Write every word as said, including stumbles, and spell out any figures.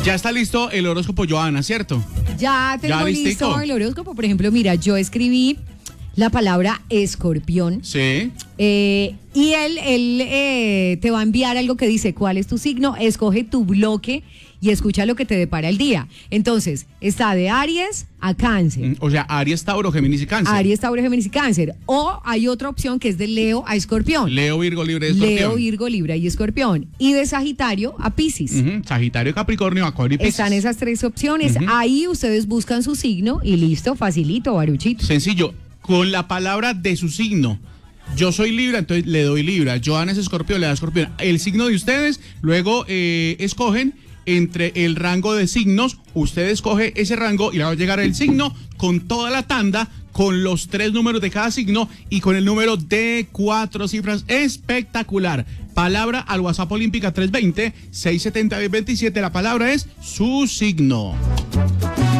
Ya está listo el horóscopo, Johanna, ¿cierto? Ya tengo Ya listo listico. el horóscopo. Por ejemplo, mira, yo escribí la palabra escorpión. Sí. Eh, y él, él eh, te va a enviar algo que dice cuál es tu signo, escoge tu bloque y escucha lo que te depara el día. Entonces, está de Aries a Cáncer. O sea, Aries, Tauro, Géminis y Cáncer. Aries, Tauro, Géminis y Cáncer. O hay otra opción que es de Leo a Escorpión. Leo, Virgo, Libre, Escorpión. Leo, Virgo, Libra y Escorpión. Y de Sagitario a Piscis. Uh-huh. Sagitario, Capricornio, Acuario y Piscis. Están esas tres opciones. Uh-huh. Ahí ustedes buscan su signo y listo, facilito, Baruchito. Sencillo, con la palabra de su signo. Yo soy Libra, entonces le doy Libra. Johanna es Escorpio, le da Escorpión. El signo de ustedes, luego eh, escogen entre el rango de signos. Usted escoge ese rango y le va a llegar el signo con toda la tanda, con los tres números de cada signo y con el número de cuatro cifras. Espectacular. Palabra al WhatsApp Olímpica tres dos cero, seis siete cero, dos dos siete. La palabra es su signo.